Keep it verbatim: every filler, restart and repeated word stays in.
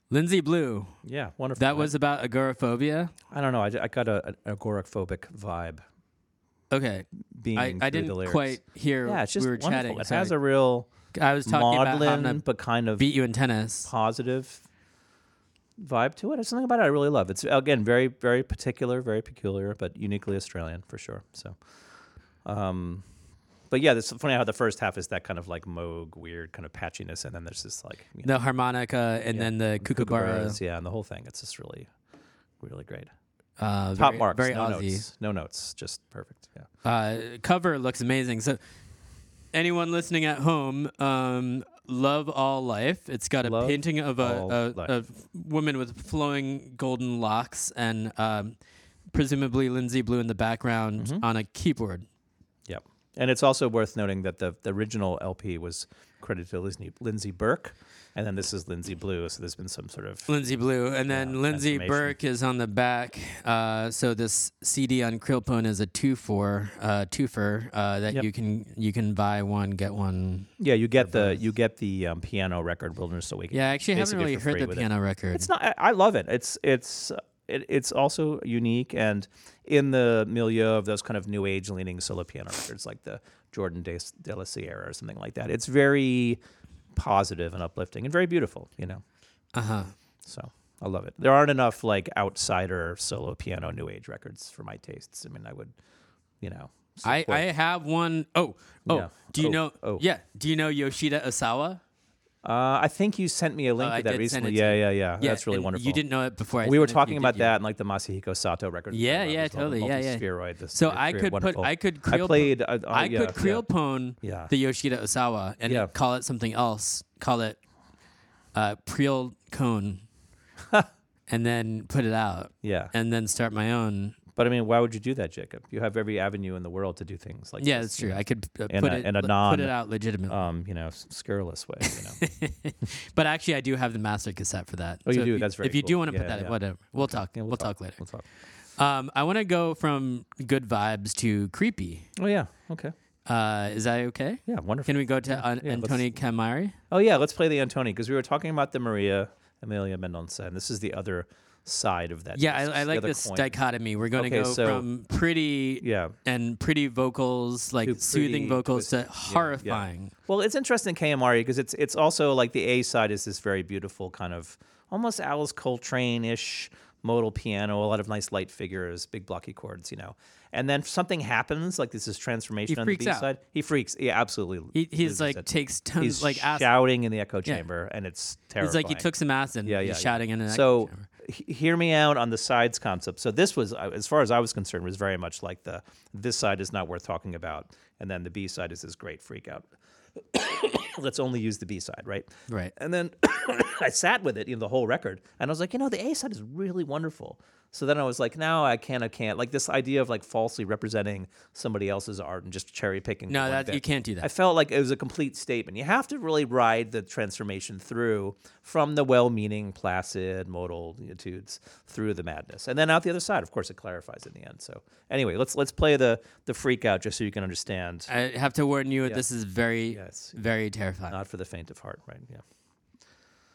Lindsay Blue. Yeah, wonderful. That was about agoraphobia. I don't know. I, I got a, an agoraphobic vibe. Okay, Being I, I didn't quite hear. Yeah, it's just we were wonderful. chatting. It Sorry. has a real I was talking about how I'm maudlin gonna but kind of beat you in tennis. positive vibe to it. There's something about it I really love. It's again very very particular, very peculiar, but uniquely Australian for sure. So, um, but yeah, it's funny how the first half is that kind of like Moog weird kind of patchiness, and then there's this like you know, The harmonica and yeah, then the kookaburra. kookaburras, yeah, and the whole thing. It's just really, really great. Uh, Top very, marks, very no Aussie. notes, no notes, just perfect. Yeah. Uh, cover looks amazing. So, anyone listening at home, um, Love All Life. It's got a Love painting of a, All a, Life. a woman with flowing golden locks and um, presumably Lindsay Blue in the background Mhm. on a keyboard. Yep. And it's also worth noting that the, the original L P was credited to Lindsay, Lindsay Burke, and then this is Lindsay Blue, so there's been some sort of... Lindsay Blue, and then Yeah, Lindsay transformation. Burke is on the back. Uh, so this C D on Krillpone is a two for uh, twofer uh, that Yep. you can you can buy one get one. Yeah, you get the both. you get the um, piano record, Wilderness Awakening. Yeah, I actually haven't basically really for heard free the with it. piano record. It's not. I, I love it. It's it's uh, it, it's also unique and in the milieu of those kind of new age leaning solo piano records, like the Jordan de, de la Sierra or something like that. It's very positive and uplifting and very beautiful. You know. Uh huh. So I love it. There aren't enough like outsider solo piano new age records for my tastes. I mean, I would, you know. I, support- I have one oh oh Yeah. do you Oh, know oh. yeah do you know Yoshida Osawa? Uh, I think you sent me a link Oh, I to that did send recently. it to Yeah, you. yeah, yeah, That's really and wonderful. You didn't know it before. I we were sent it to talking you, about did you? that and like the Masahiko Sato record. Yeah, as yeah, well, the totally. Yeah, yeah. multispheroid, the So sphere- I sphere- could wonderful. put I could I creel played. Uh, uh, I yeah, could creel yeah. pone Yeah. the Yoshida Osawa and Yeah. call it something else. Call it uh, Preel Cone, and then put it out, Yeah, and then start my own. but I mean, why would you do that, Jacob? You have every avenue in the world to do things like Yeah, this, that's you true. know, I could uh, in put a- it in a put non- it out legitimately. um, you know, s- scurrilous way. You know. But actually, I do have the master cassette for that. Oh, you if do? That's very If you cool. do want to Yeah, put that, yeah. in, whatever. We'll Okay. talk. Yeah, we'll, talk, later. We'll talk. Um, I want to go from good vibes to creepy. Oh yeah. Okay. Uh, is that okay? Yeah. Wonderful. Can we go to An- yeah, let's- Antoni Camari? Oh yeah, let's play the Antoni because we were talking about the Maria Emilia Mendonça, and this is the other side of that. Yeah, disc, I, I the like other this coin. dichotomy. We're going to Okay, go so- from pretty Yeah. and pretty vocals, like To soothing pretty vocals, to twisted. Yeah, yeah. horrifying. Well, it's interesting K M R because it's it's also like the A side is this very beautiful kind of almost Alice Coltrane-ish modal piano, a lot of nice light figures, big blocky chords, you know. And then something happens, like this is transformation He on the freaks B out. side. He freaks. Yeah, absolutely. He, he's loses like it. takes tons He's like acid. shouting in the echo Yeah. chamber, and it's It's terrifying. like he took some acid. Yeah, and yeah, he's yeah. shouting in an So echo chamber. he- hear me out on the sides concept. So this was, uh, as far as I was concerned, was very much like the this side is not worth talking about, and then the B side is this great freak out. Let's only use the B side, right? Right. And then I sat with it, you know, the whole record, and I was like, you know, the A side is really wonderful. So then I was like, no, I can't, I can't. Like this idea of like falsely representing somebody else's art and just cherry picking. No, one that bit. you can't do I that. felt like it was a complete statement. You have to really ride the transformation through from the well-meaning, placid modal etudes through the madness, and then out the other side. Of course, it clarifies in the end. So anyway, let's let's play the the freak out just so you can understand. I have to warn you, Yeah. this is very, Yeah, it's very terrifying. not for the faint of heart, right? Yeah.